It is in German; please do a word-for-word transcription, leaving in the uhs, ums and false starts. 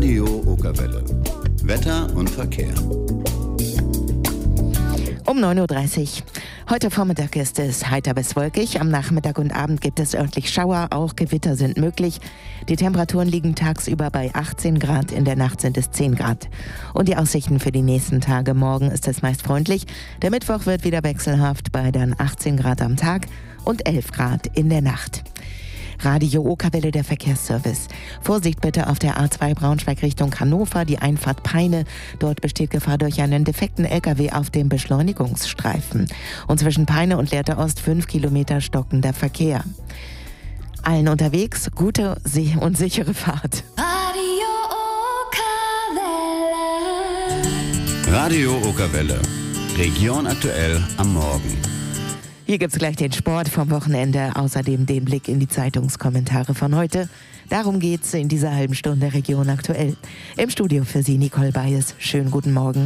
Radio Okerwelle. Wetter und Verkehr. Um neun Uhr dreißig. Heute Vormittag ist es heiter bis wolkig. Am Nachmittag und Abend gibt es örtlich Schauer, auch Gewitter sind möglich. Die Temperaturen liegen tagsüber bei achtzehn Grad, in der Nacht sind es zehn Grad. Und die Aussichten für die nächsten Tage: Morgen ist es meist freundlich. Der Mittwoch wird wieder wechselhaft bei dann achtzehn Grad am Tag und elf Grad in der Nacht. Radio Okerwelle, der Verkehrsservice. Vorsicht bitte auf der A zwei Braunschweig Richtung Hannover, die Einfahrt Peine. Dort besteht Gefahr durch einen defekten L K W auf dem Beschleunigungsstreifen. Und zwischen Peine und Lehrte Ost fünf Kilometer stockender Verkehr. Allen unterwegs gute und sichere Fahrt. Radio Okerwelle. Radio Okerwelle. Region aktuell am Morgen. Hier gibt's gleich den Sport vom Wochenende, außerdem den Blick in die Zeitungskommentare von heute. Darum geht's in dieser halben Stunde Region aktuell. Im Studio für Sie Nicole Bayes. Schönen guten Morgen.